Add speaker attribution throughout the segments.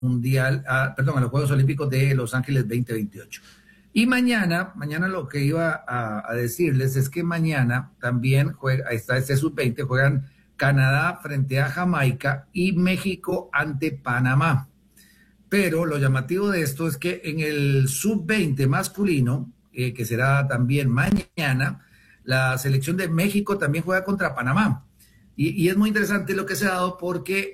Speaker 1: Mundial, perdón, a los Juegos Olímpicos de Los Ángeles 2028. Y mañana lo que iba a decirles es que mañana también está este sub-20, juegan Canadá frente a Jamaica y México ante Panamá. Pero lo llamativo de esto es que en el sub-20 masculino, que será también mañana, la selección de México también juega contra Panamá. Y es muy interesante lo que se ha dado porque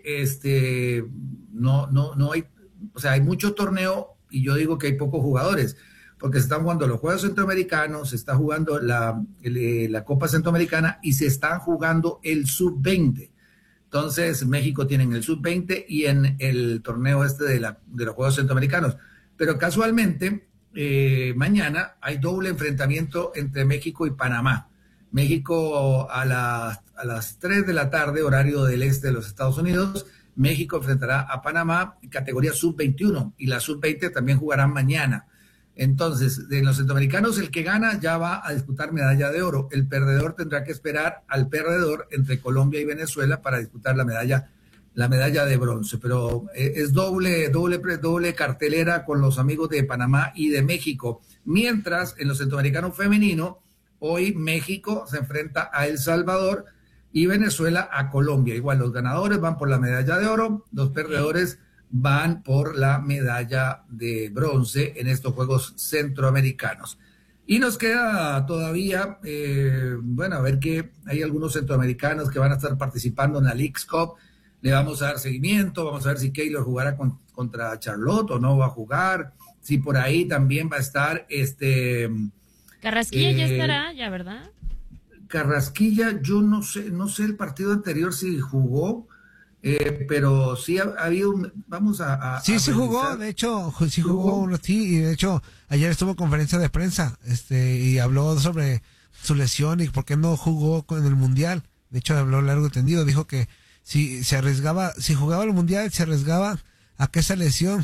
Speaker 1: no hay, o sea, hay mucho torneo y yo digo que hay pocos jugadores, porque se están jugando los Juegos Centroamericanos, se está jugando la Copa Centroamericana y se están jugando el sub-20. Entonces, México tiene en el sub-20 y en el torneo de los Juegos Centroamericanos. Pero casualmente, mañana hay doble enfrentamiento entre México y Panamá. México a las 3 de la tarde, horario del este de los Estados Unidos, México enfrentará a Panamá en categoría sub-21 y la sub-20 también jugarán mañana. Entonces, de los centroamericanos, el que gana ya va a disputar medalla de oro. El perdedor tendrá que esperar al perdedor entre Colombia y Venezuela para disputar la medalla de bronce. Pero es doble cartelera con los amigos de Panamá y de México. Mientras, en los centroamericanos femenino, hoy México se enfrenta a El Salvador y Venezuela a Colombia. Igual, los ganadores van por la medalla de oro, los perdedores van por la medalla de bronce en estos Juegos Centroamericanos. Y nos queda todavía, a ver que hay algunos centroamericanos que van a estar participando en la Leagues Cup. Le vamos a dar seguimiento, vamos a ver si Keylor jugará contra Charlotte o no va a jugar, si por ahí también va a estar
Speaker 2: Carrasquilla ya estará, ya, ¿verdad?
Speaker 1: Carrasquilla, yo no sé el partido anterior si jugó, pero sí ha habido
Speaker 3: sí jugó, de hecho, sí jugó, sí, y de hecho, ayer estuvo en conferencia de prensa, y habló sobre su lesión y por qué no jugó con el Mundial. De hecho, habló largo y tendido, dijo que si jugaba el Mundial, se arriesgaba a que esa lesión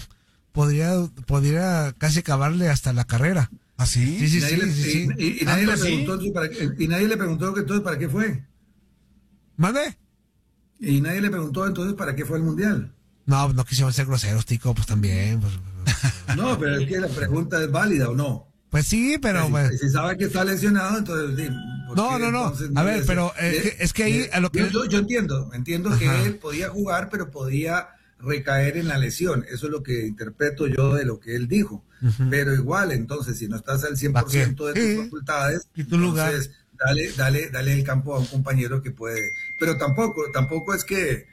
Speaker 3: podría casi acabarle hasta la carrera.
Speaker 4: ¿Ah, sí?
Speaker 1: Sí. Y nadie le preguntó entonces para qué fue.
Speaker 3: ¿Mande?
Speaker 1: Y nadie le preguntó entonces para qué fue el Mundial.
Speaker 3: No quisimos ser groseros, Tico, pues también. Pues.
Speaker 1: No, pero es que la pregunta es válida o no.
Speaker 3: Pues sí, pero...
Speaker 1: Si sabe que está lesionado, entonces...
Speaker 3: No. A ver, pero es que ahí... a lo que...
Speaker 1: Yo entiendo que él podía jugar, pero podía recaer en la lesión. Eso es lo que interpreto yo de lo que él dijo. Pero igual, entonces, si no estás al 100% de tus facultades, entonces dale el campo a un compañero que puede. Pero tampoco es que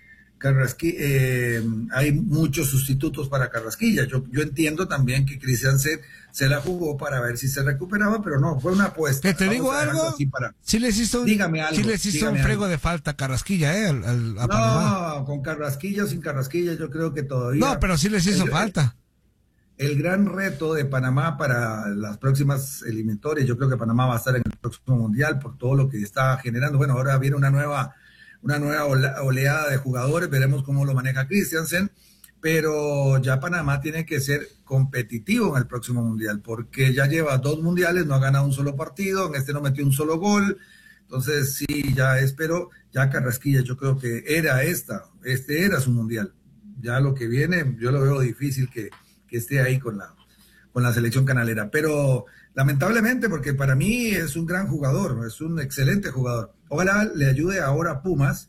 Speaker 1: hay muchos sustitutos para Carrasquilla. Yo entiendo también que Cristian se la jugó para ver si se recuperaba, pero no, fue una apuesta.
Speaker 3: ¿Que te digo algo?
Speaker 1: Sí les hizo
Speaker 3: un frego de falta a Carrasquilla, a Panamá.
Speaker 1: No, con Carrasquilla o sin Carrasquilla, yo creo que todavía...
Speaker 3: No, pero sí les hizo falta.
Speaker 1: El gran reto de Panamá para las próximas eliminatorias, yo creo que Panamá va a estar en el próximo Mundial por todo lo que está generando. Bueno, ahora viene una nueva oleada de jugadores, veremos cómo lo maneja Christiansen, pero ya Panamá tiene que ser competitivo en el próximo Mundial, porque ya lleva 2 mundiales, no ha ganado un solo partido, en este no metió un solo gol, entonces sí, ya Carrasquilla, yo creo que este era su Mundial. Ya lo que viene, yo lo veo difícil que esté ahí con la selección canalera, pero lamentablemente, porque para mí es un gran jugador, es un excelente jugador. Ojalá le ayude ahora a Pumas.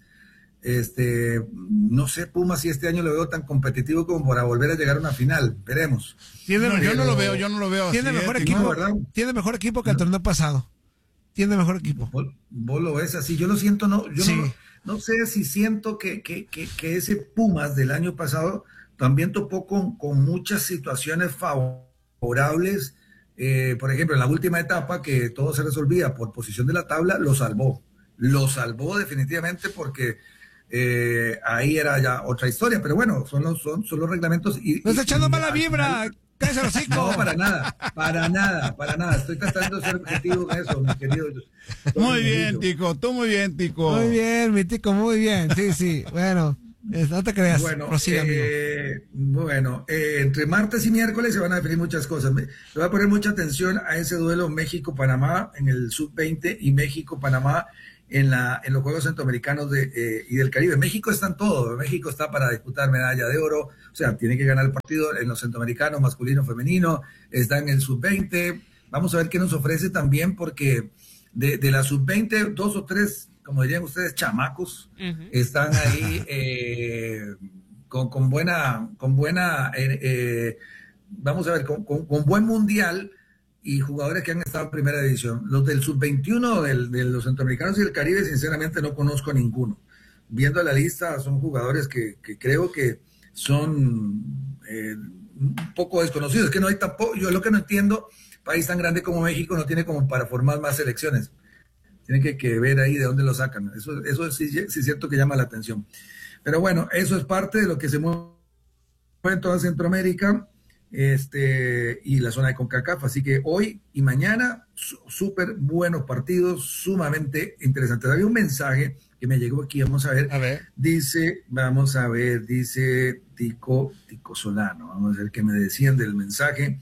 Speaker 1: No sé, Pumas, si este año lo veo tan competitivo como para volver a llegar a una final. Veremos.
Speaker 4: Yo no lo veo.
Speaker 3: Tiene mejor equipo, ¿verdad? Tiene mejor equipo que el torneo pasado. Tiene mejor equipo.
Speaker 1: Vos lo ves así. Yo lo siento, no sé si siento que ese Pumas del año pasado también topó con muchas situaciones favorables. Por ejemplo, en la última etapa, que todo se resolvía por posición de la tabla, lo salvó definitivamente, porque ahí era ya otra historia, pero bueno, son los reglamentos.
Speaker 3: ¡Nos está echando mala vibra! ¡Cállese los hocico!
Speaker 1: No, para nada. Estoy tratando de ser objetivo con eso, mi querido.
Speaker 4: Muy bien, Tico, tú muy bien, Tico.
Speaker 3: Muy bien, mi Tico, muy bien. Sí, bueno. No te creas.
Speaker 1: Bueno, entre martes y miércoles se van a definir muchas cosas. Le voy a poner mucha atención a ese duelo México-Panamá en el sub-20 y México-Panamá en los Juegos Centroamericanos y del Caribe. México está en todo. México está para disputar medalla de oro. O sea, tiene que ganar el partido en los centroamericanos, masculino, femenino. Está en el sub-20. Vamos a ver qué nos ofrece también, porque de la sub-20, 2 o 3, como dirían ustedes, chamacos, están ahí con buena, vamos a ver, con buen mundial y jugadores que han estado en primera división. Los del sub-21, de los centroamericanos y del Caribe, sinceramente no conozco ninguno. Viendo la lista, son jugadores que creo que son un poco desconocidos. Es que no hay tampoco, yo lo que no entiendo, país tan grande como México no tiene como para formar más selecciones. Tienen que ver ahí de dónde lo sacan. Eso sí es cierto que llama la atención. Pero bueno, eso es parte de lo que se mueve en toda Centroamérica y la zona de CONCACAF. Así que hoy y mañana, súper buenos partidos, sumamente interesantes. Había un mensaje que me llegó aquí, vamos a ver. Dice Tico Solano, vamos a ver qué me decían del mensaje.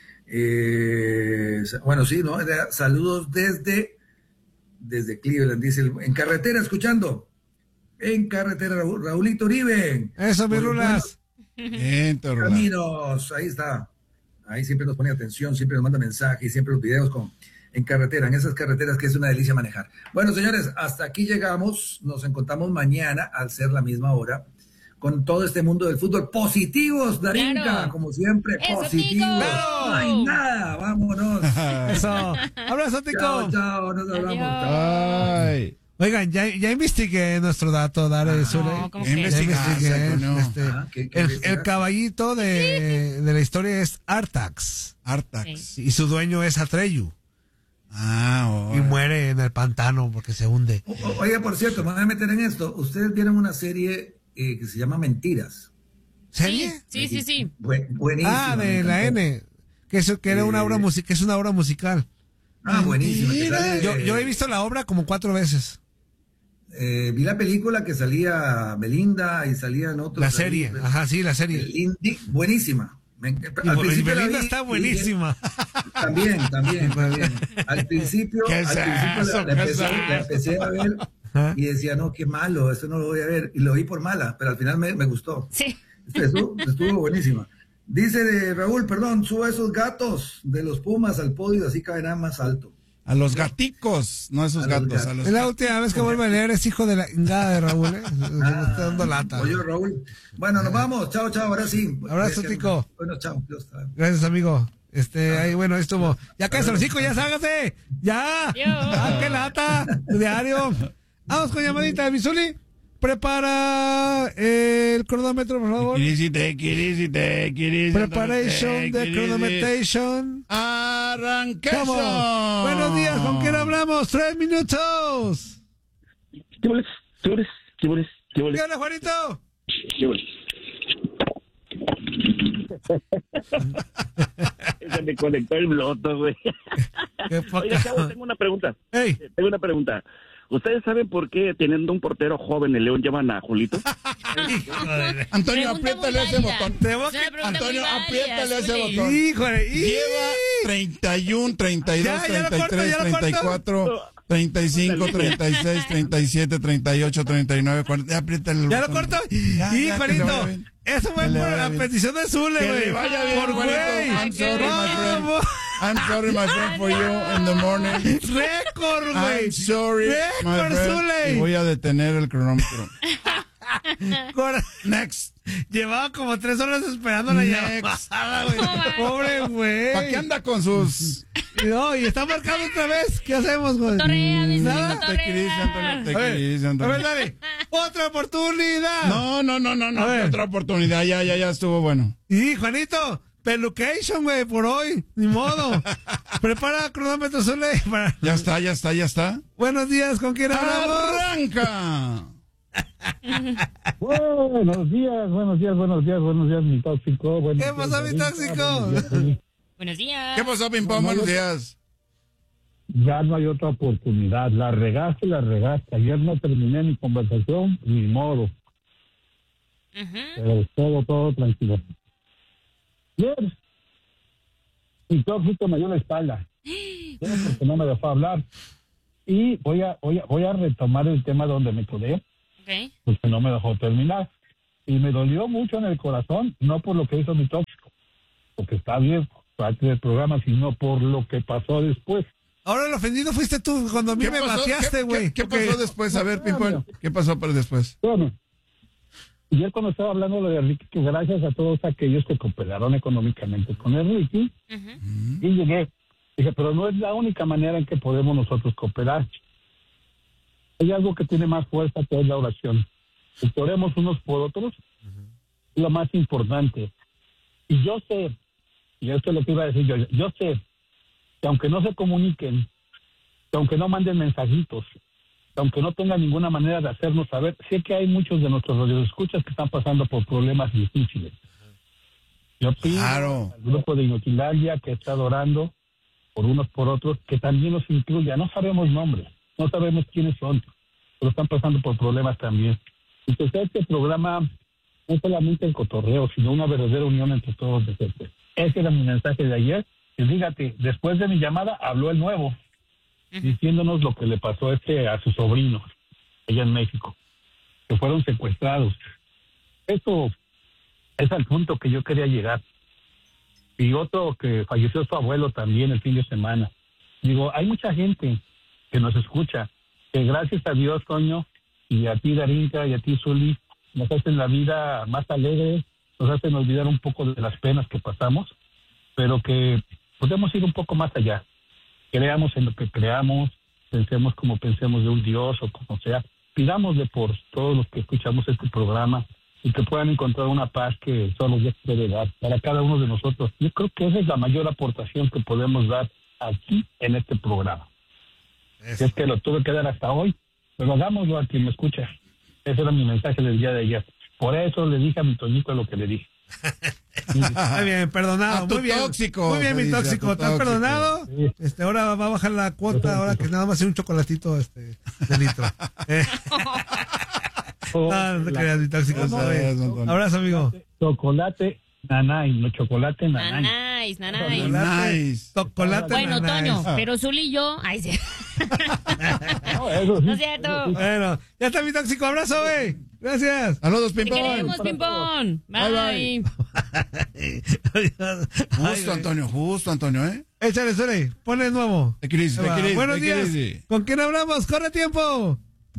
Speaker 1: Bueno, sí, ¿no? Saludos desde Cleveland, dice, en carretera, escuchando. En carretera, Raulito Uribe.
Speaker 3: Eso, mi Rulas.
Speaker 1: Caminos, ahí está. Ahí siempre nos pone atención, siempre nos manda mensajes, siempre los videos en carretera, en esas carreteras que es una delicia manejar. Bueno, señores, hasta aquí llegamos. Nos encontramos mañana al ser la misma hora con todo este mundo del fútbol. Positivos, Darinka, claro. Como siempre, eso, positivos.
Speaker 3: Claro.
Speaker 1: No hay nada, vámonos.
Speaker 3: Eso. Abrazo, Tico.
Speaker 1: Chao, nos hablamos. Chao.
Speaker 3: Oigan, ya investigué nuestro dato, Dare Zule. El caballito de la historia es Artax. Sí. Y su dueño es Atreyu. Y muere en el pantano porque se hunde.
Speaker 1: Oye, por cierto, me voy a meter en esto. Ustedes vieron una serie que se llama Mentiras.
Speaker 3: ¿Serie?
Speaker 2: Sí.
Speaker 1: Buenísima.
Speaker 3: De la N. Que era una obra musical. Que es una obra musical.
Speaker 1: Buenísima.
Speaker 3: Yo he visto la obra como 4 veces.
Speaker 1: Vi la película que salía Belinda y salían otros.
Speaker 3: La serie, la serie.
Speaker 1: Buenísima.
Speaker 3: Belinda está buenísima.
Speaker 1: También. Al principio la empecé a ver y decía, no, qué malo, eso no lo voy a ver. Y lo vi por mala, pero al final me gustó.
Speaker 2: Sí.
Speaker 1: Estuvo buenísima. Dice Raúl, suba esos gatos de los Pumas al podio, así caerán más alto.
Speaker 4: A los gaticos, no a esos gatos.
Speaker 3: Es la última vez que vuelve a leer, es hijo de la ingada de Raúl, ¿eh? Me está dando lata.
Speaker 1: Oye, Raúl. Bueno, nos vamos. Chao, ahora sí.
Speaker 3: Abrazo, Tico.
Speaker 1: Bueno, chao.
Speaker 3: Gracias, amigo. Ahí, bueno, estuvo. Ya cállate los hocico, ya ságase. Ya. Qué lata. Tu diario. Vamos con llamadita de Misuli. Prepara el cronómetro, por favor. Preparation de cronometration.
Speaker 4: Arranquemos.
Speaker 3: Buenos días, ¿con quién hablamos? 3 minutos.
Speaker 5: ¿Qué boles?
Speaker 3: ¿Qué onda, Juanito?
Speaker 5: Se me conectó el bloto, güey. Oiga, chavos, tengo una pregunta. ¿Ustedes saben por qué, teniendo un portero joven, el León llevan a Julito?
Speaker 4: Antonio, apriétale ese botón. Antonio, apriétale ese botón.
Speaker 3: Híjole.
Speaker 4: Lleva 31, 32, 33, 34, 35, 36, 37, 38, 39, 40. Apriétale el botón.
Speaker 3: ¿Ya lo corto? Juanito. Eso fue por la petición de Zule, güey.
Speaker 4: Que le vaya bien, Juanito. I'm sorry, my friend, for you in the morning.
Speaker 3: Récord, güey.
Speaker 4: I'm sorry, my friend. Y voy a detener el cronómetro. Next.
Speaker 3: Llevaba como 3 horas esperando la llamada, güey. Pobre güey.
Speaker 4: ¿Para qué anda con sus...?
Speaker 3: No, y está marcando otra vez. ¿Qué hacemos, güey?
Speaker 2: Torrea.
Speaker 4: Te querís, Antonio.
Speaker 3: A ver, dale. Otra oportunidad.
Speaker 4: No. Otra oportunidad. Ya estuvo bueno.
Speaker 3: Y, Juanito... Pelucation, güey, por hoy. Ni modo. Prepara cronómetro, Zule.
Speaker 4: Ya está.
Speaker 3: Buenos días, ¿con quién hablamos?
Speaker 4: ¡Arranca!
Speaker 5: Buenos días, mi tóxico.
Speaker 3: ¿Qué pasó, mi tóxico?
Speaker 2: Buenos días.
Speaker 4: ¿Qué pasó, Pim Pam? Buenos días.
Speaker 5: Ya no hay otra oportunidad. La regaste. Ayer no terminé mi conversación, ni modo. Pero todo tranquilo. Bien. Mi tóxico me dio la espalda. Porque no me dejó hablar.
Speaker 6: Y voy a retomar el tema donde me quedé, porque no me dejó terminar. Y me dolió mucho en el corazón, no por lo que hizo mi tóxico, porque está bien, parte del programa, sino por lo que pasó después.
Speaker 3: Ahora el ofendido fuiste tú cuando a mí me bateaste, güey.
Speaker 4: ¿Qué pasó después? A ver, Pimpón, ¿qué pasó para después?
Speaker 6: Bueno, y él cuando estaba hablando de Ricky, que gracias a todos aquellos que cooperaron económicamente con el Ricky, y dije, pero no es la única manera en que podemos nosotros cooperar. Hay algo que tiene más fuerza, que es la oración. Oremos unos por otros, lo más importante. Y yo sé, y esto es lo que iba a decir yo sé que aunque no se comuniquen, que aunque no manden mensajitos, que aunque no tengan ninguna manera de hacernos saber, sé que hay muchos de nuestros radioescuchas que están pasando por problemas difíciles. Yo pido al grupo de Inutilandia que está orando por unos por otros, que también nos incluya. No sabemos nombres, no sabemos quiénes son, pero están pasando por problemas también. Y que sea este programa no solamente el cotorreo, sino una verdadera unión entre todos los gente. Ese era mi mensaje de ayer. Y fíjate, después de mi llamada habló el nuevo, diciéndonos lo que le pasó a su sobrino, allá en México, que fueron secuestrados. Esto es al punto que yo quería llegar. Y otro que falleció su abuelo también el fin de semana. Digo, hay mucha gente que nos escucha, que gracias a Dios, Toño, y a ti, Darinka, y a ti, Zuli, nos hacen la vida más alegre, nos hacen olvidar un poco de las penas que pasamos, pero que podemos ir un poco más allá. Creamos en lo que creamos, pensemos como pensemos de un Dios o como sea. Pidámosle por todos los que escuchamos este programa y que puedan encontrar una paz que solo Dios puede dar para cada uno de nosotros. Yo creo que esa es la mayor aportación que podemos dar aquí en este programa. Es que lo tuve que dar hasta hoy, pero hagámoslo a quien me escucha. Ese era mi mensaje del día de ayer. Por eso le dije a mi Toñito lo que le dije.
Speaker 3: Muy bien, perdonado. Muy bien,
Speaker 4: tóxico,
Speaker 3: muy bien, mi tóxico. ¿Estás perdonado?
Speaker 6: Sí.
Speaker 3: Ahora va a bajar la cuota, ahora que nada más es un chocolatito de litro. No te creas, mi tóxico. Abrazo, amigo.
Speaker 6: Chocolate nanay, no chocolate nanay.
Speaker 2: Nanay.
Speaker 3: Chocolate
Speaker 2: bueno,
Speaker 3: nanay.
Speaker 2: Toño, pero Zuli y yo, ay, sí.
Speaker 6: Eso sí.
Speaker 2: No es cierto.
Speaker 3: Bueno, ya está mi tóxico. Abrazo, güey. Gracias.
Speaker 4: Saludos,
Speaker 2: Te
Speaker 4: Pimpón.
Speaker 2: queremos, Pimpón. Bye.
Speaker 4: Justo, Antonio, ¿eh?
Speaker 3: Échale, ponle de nuevo.
Speaker 4: De crisis.
Speaker 3: Buenos días. ¿Con quién hablamos? ¡Corre tiempo!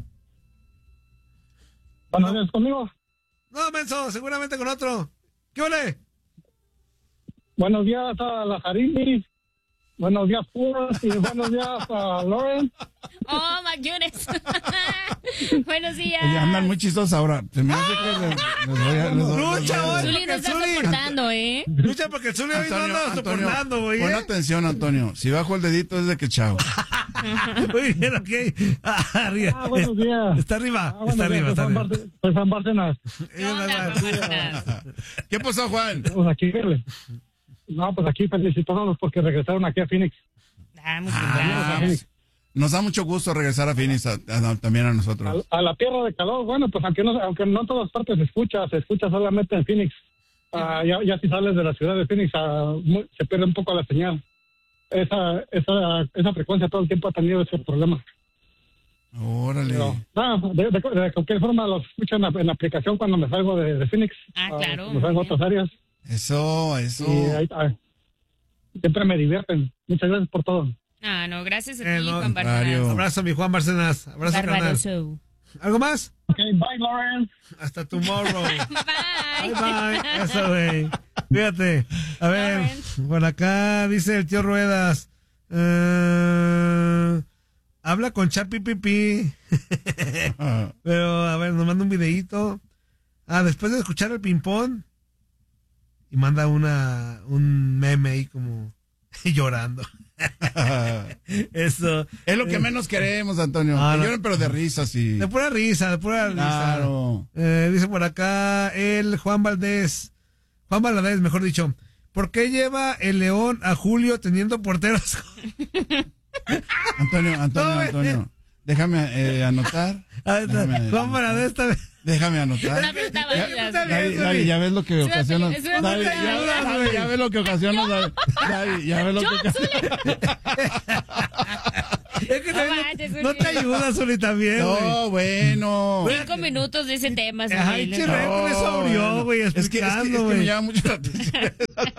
Speaker 6: ¿Buenos días conmigo?
Speaker 3: No, menso, seguramente con otro. ¿Qué ole?
Speaker 6: Buenos días a la Jarimi. Buenos días, Puras, y buenos días a Lauren.
Speaker 2: Oh, my goodness. Buenos días.
Speaker 4: Oye, andan muy chistosos ahora. Se me hace que
Speaker 3: Lucha, hoy.
Speaker 2: Zuli no está soportando, ¿eh?
Speaker 3: Lucha porque el Zuli hoy no anda soportando, güey.
Speaker 4: Pon atención, Antonio. Si bajo el dedito es de que chao.
Speaker 3: Muy bien, ok. Arriba.
Speaker 6: Buenos días.
Speaker 3: Está arriba.
Speaker 6: Buenos días, Soy Juan Bárcenas.
Speaker 2: ¿Qué onda, Juan?
Speaker 4: ¿Qué pasó, Juan?
Speaker 6: Pues aquí, no, pues aquí felicitándolos porque regresaron aquí a Phoenix.
Speaker 2: Muchas
Speaker 4: Nos da mucho gusto regresar a Phoenix también a nosotros.
Speaker 6: A la tierra de calor, bueno, pues aunque no en todas partes se escucha solamente en Phoenix. Ya si sales de la ciudad de Phoenix, se pierde un poco la señal. Esa frecuencia todo el tiempo ha tenido ese problema.
Speaker 4: Órale.
Speaker 6: Pero, de cualquier forma los escuchan en la aplicación cuando me salgo de Phoenix.
Speaker 2: Claro.
Speaker 6: Me salgo a otras áreas.
Speaker 4: Eso.
Speaker 6: Y siempre me divierten. Muchas gracias por todo.
Speaker 2: No, gracias a ti, Juan Bárcenas.
Speaker 3: Abrazo, mi Juan Bárcenas. Abrazo, carnal. ¿Algo más?
Speaker 6: Ok, bye, Lauren.
Speaker 3: Hasta tomorrow.
Speaker 2: Bye.
Speaker 3: Eso, güey. Fíjate. A ver, por acá dice el tío Ruedas. Habla con Chapi Pipi. Pero, a ver, nos manda un videíto. Después de escuchar el ping-pong. Y manda un meme ahí como llorando. Eso
Speaker 4: es lo que menos queremos, Antonio. Que lloren, pero de risa, sí.
Speaker 3: De pura risa.
Speaker 4: Claro.
Speaker 3: Dice por acá Juan Valadez, mejor dicho. ¿Por qué lleva el León a Julio teniendo porteros?
Speaker 4: Antonio. Déjame anotar.
Speaker 3: Juan Valadez esta vez.
Speaker 4: Déjame anotar. Dale, ya ves lo que ocasiona. Ya ves lo que ocasiona. Ya ves lo que ocasiona.
Speaker 3: Es que no te ayuda, Zuli, también, güey.
Speaker 4: No, bueno.
Speaker 2: 5 minutos de ese tema,
Speaker 3: Ay, Chirre, con eso abrió, güey, explicando, güey.
Speaker 4: Es que me llama mucho la atención.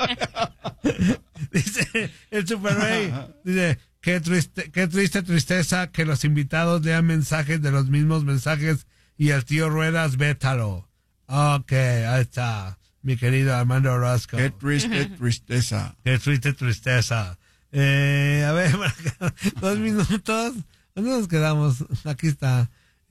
Speaker 3: Dice el Super Rey, dice, qué tristeza que los invitados lean mensajes de los mismos mensajes y el tío Ruedas, vétalo. Ok, ahí está, mi querido Armando Orozco.
Speaker 4: Qué tristeza.
Speaker 3: Qué tristeza. A ver, 2 minutos. ¿Dónde nos quedamos? Aquí está.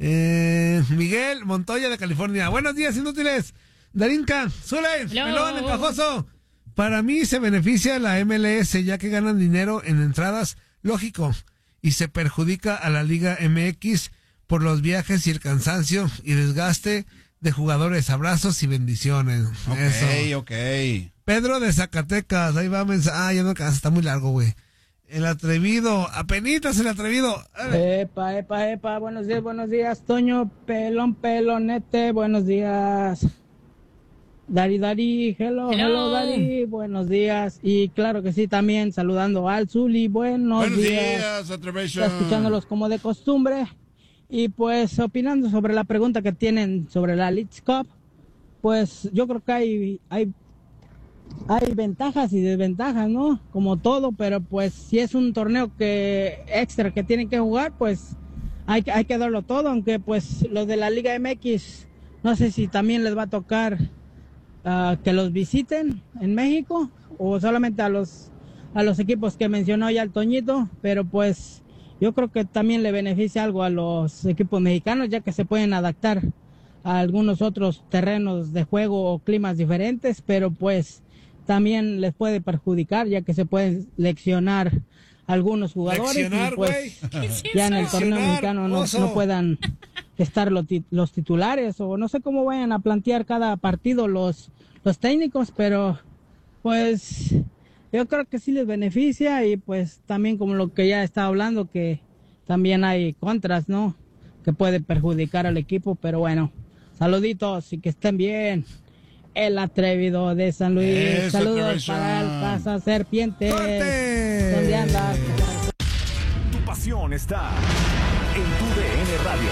Speaker 3: Miguel Montoya de California. Buenos días, inútiles. Darinka, Zuley, Pelón, Encajoso. Para mí se beneficia la MLS ya que ganan dinero en entradas, lógico, y se perjudica a la Liga MX por los viajes y el cansancio y desgaste de jugadores. Abrazos y bendiciones.
Speaker 4: Ok.
Speaker 3: Pedro de Zacatecas, ahí va a mensaje. Ya no alcanza, está muy largo, güey. El atrevido, apenitas el atrevido.
Speaker 7: Epa, buenos días, Toño, pelonete, buenos días. Dari, hello, Dari, buenos días. Y claro que sí, también saludando al Zuli, buenos días. Escuchándolos como de costumbre. Y pues opinando sobre la pregunta que tienen sobre la Leagues Cup, pues yo creo que hay ventajas y desventajas, ¿no? Como todo, pero pues si es un torneo extra que tienen que jugar, pues hay que darlo todo, aunque pues los de la Liga MX, no sé si también les va a tocar que los visiten en México o solamente a los equipos que mencionó ya el Toñito, pero pues yo creo que también le beneficia algo a los equipos mexicanos, ya que se pueden adaptar a algunos otros terrenos de juego o climas diferentes, pero pues también les puede perjudicar, ya que se pueden leccionar algunos jugadores y pues ya en el torneo mexicano no puedan estar los titulares, o no sé cómo vayan a plantear cada partido los técnicos, pero pues yo creo que sí les beneficia. Y pues también, como lo que ya estaba hablando, que también hay contras, ¿no?, que puede perjudicar al equipo, pero bueno, saluditos y que estén bien. El atrevido de San Luis. Eso, saludos para el Casa Serpientes. ¿Dónde andas?
Speaker 8: Tu pasión está en tu DN Radio.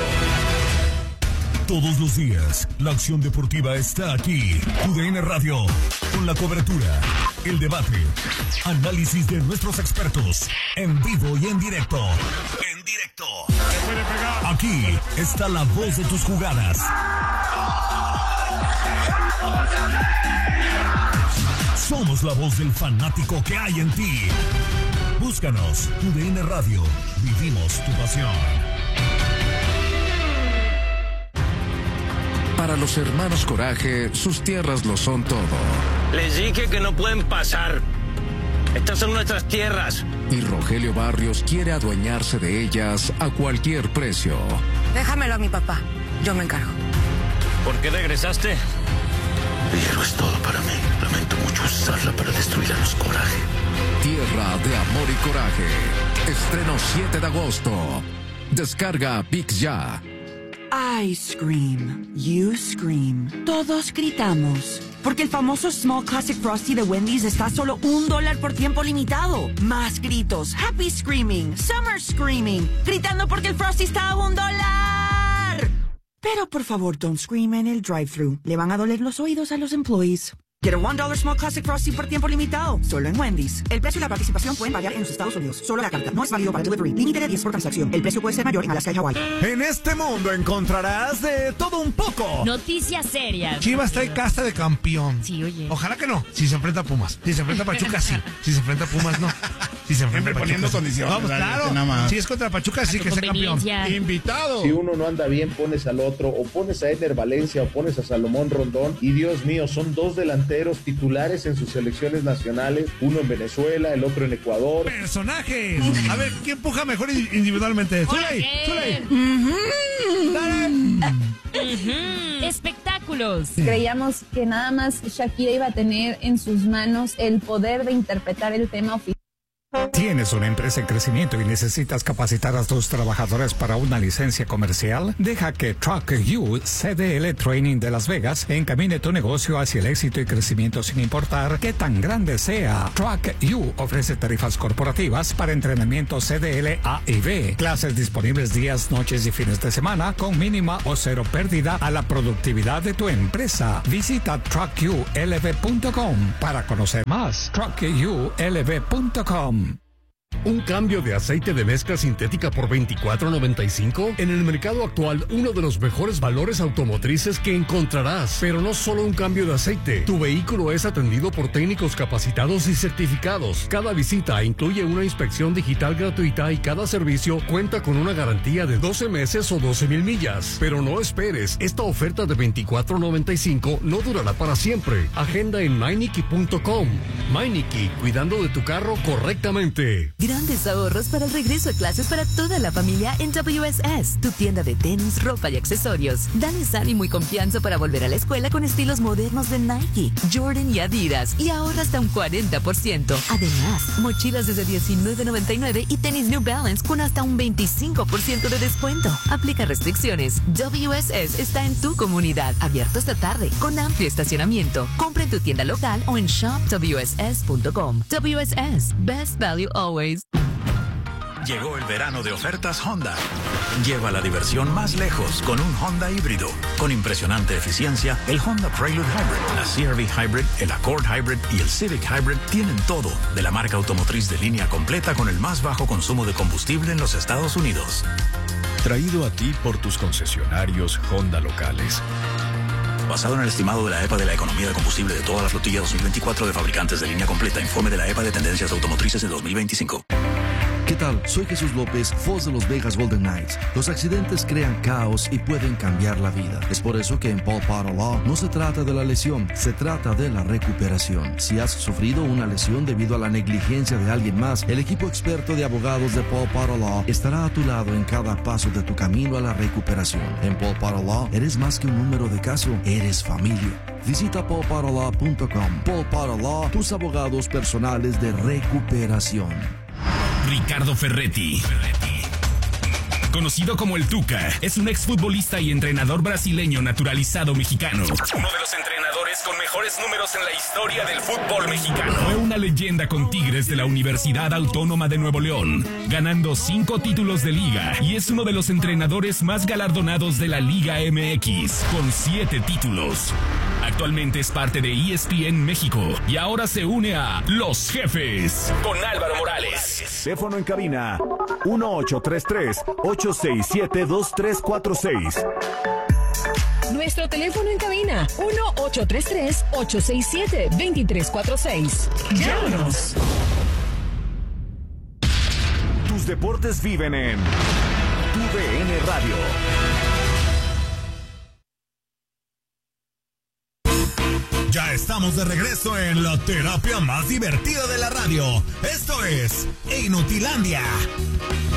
Speaker 9: Todos los días, la acción deportiva está aquí. Tu DN Radio, con la cobertura, el debate, análisis de nuestros expertos, en vivo y en directo. Aquí está la voz de tus jugadas. Somos la voz del fanático que hay en ti. Búscanos, tu DN Radio. Vivimos tu pasión.
Speaker 10: Para los hermanos Coraje, sus tierras lo son todo.
Speaker 11: Les dije que no pueden pasar. Estas son nuestras tierras.
Speaker 10: Y Rogelio Barrios quiere adueñarse de ellas a cualquier precio.
Speaker 12: Déjamelo a mi papá. Yo me encargo.
Speaker 11: ¿Por qué regresaste?
Speaker 13: El hierro es todo para mí. Lamento mucho usarla para destruir a los Coraje.
Speaker 10: Tierra de Amor y Coraje. Estreno 7 de agosto. Descarga ViX ya.
Speaker 14: I scream, you scream, todos gritamos, porque el famoso Small Classic Frosty de Wendy's está a solo $1 por tiempo limitado. Más gritos, happy screaming, summer screaming, gritando porque el Frosty está a $1. Pero por favor, don't scream en el drive-thru. Le van a doler los oídos a los employees. Get a $1 Small Classic Frosty por tiempo limitado, solo en Wendy's. El precio y la participación pueden variar en los Estados Unidos. Solo la carta. No es válido para delivery. Límite de 10 por transacción. El precio puede ser mayor en Alaska y Hawaii.
Speaker 8: En este mundo encontrarás de todo un poco.
Speaker 2: Noticias serias.
Speaker 3: Chivas trae casta de campeón.
Speaker 2: Sí, oye.
Speaker 3: Ojalá que no. Si se enfrenta a Pumas. Si se enfrenta a Pachuca, sí. Si se enfrenta a Pumas, no. Si se enfrenta a Pachuca,
Speaker 4: poniendo condiciones.
Speaker 3: Vamos, claro. Si es contra Pachuca, sí que sea campeón.
Speaker 4: Invitado.
Speaker 15: Si uno no anda bien, pones al otro. O pones a Eder Valencia o pones a Salomón Rondón. Y Dios mío, son dos delanteros titulares en sus selecciones nacionales, uno en Venezuela, el otro en Ecuador.
Speaker 3: Personajes. A ver, ¿quién puja mejor individualmente? Zuley.
Speaker 2: Espectáculos.
Speaker 16: Creíamos que nada más Shakira iba a tener en sus manos el poder de interpretar el tema oficial. ¿Tienes una empresa en crecimiento y necesitas capacitar a tus trabajadores para una licencia comercial? Deja que Truck You CDL Training de Las Vegas encamine tu negocio hacia el éxito y crecimiento sin importar qué tan grande sea. Truck You ofrece tarifas corporativas para entrenamiento CDL A y B, clases disponibles días, noches y fines de semana con mínima o cero pérdida a la productividad de tu empresa. Visita truckyoulv.com para conocer más. truckyoulv.com.
Speaker 17: ¿Un cambio de aceite de mezcla sintética por $24.95? En el mercado actual, uno de los mejores valores automotrices que encontrarás. Pero no solo un cambio de aceite. Tu vehículo es atendido por técnicos capacitados y certificados. Cada visita incluye una inspección digital gratuita y cada servicio cuenta con una garantía de 12 meses o 12,000 millas. Pero no esperes, esta oferta de $24.95 no durará para siempre. Agenda en Meineke.com. Meineke, cuidando de tu carro correctamente.
Speaker 18: Grandes ahorros para el regreso a clases para toda la familia en WSS, tu tienda de tenis, ropa y accesorios. Dales ánimo y confianza para volver a la escuela con estilos modernos de Nike, Jordan y Adidas y ahorra hasta un 40%. Además, mochilas desde $19.99 y tenis New Balance con hasta un 25% de descuento. Aplica restricciones. WSS está en tu comunidad, abierto esta tarde, con amplio estacionamiento. Compra en tu tienda local o en shopwss.com. WSS, best value always.
Speaker 19: Llegó el verano de ofertas Honda. Lleva la diversión más lejos con un Honda híbrido. Con impresionante eficiencia, el Honda Prelude Hybrid, la CR-V Hybrid, el Accord Hybrid y el Civic Hybrid tienen todo de la marca automotriz de línea completa con el más bajo consumo de combustible en los Estados Unidos.
Speaker 20: Traído a ti por tus concesionarios Honda locales.
Speaker 19: Basado en el estimado de la EPA de la economía de combustible de toda la flotilla 2024 de fabricantes de línea completa, informe de la EPA de tendencias automotrices de 2025.
Speaker 21: ¿Qué tal? Soy Jesús López, voz de los Vegas Golden Knights. Los accidentes crean caos y pueden cambiar la vida. Es por eso que en Paul Potter Law no se trata de la lesión, se trata de la recuperación. Si has sufrido una lesión debido a la negligencia de alguien más, el equipo experto de abogados de Paul Potter Law estará a tu lado en cada paso de tu camino a la recuperación. En Paul Potter Law eres más que un número de caso, eres familia. Visita paulpotterlaw.com. Paul Potter Law, tus abogados personales de recuperación.
Speaker 22: Ricardo Ferretti, conocido como el Tuca, es un exfutbolista y entrenador brasileño naturalizado mexicano. Uno de los entrenadores con mejores números en la historia del fútbol mexicano. Fue una leyenda con Tigres de la Universidad Autónoma de Nuevo León, ganando 5 títulos de liga, y es uno de los entrenadores más galardonados de la Liga MX, con 7 títulos. Actualmente es parte de ESPN México y ahora se une a Los Jefes con Álvaro Morales.
Speaker 8: Teléfono en cabina 1833-867-2346.
Speaker 23: Nuestro teléfono en cabina 1833-867-2346. Llámanos.
Speaker 8: Tus deportes viven en tu DN Radio.
Speaker 9: Ya estamos de regreso en la terapia más divertida de la radio. Esto es Inutilandia.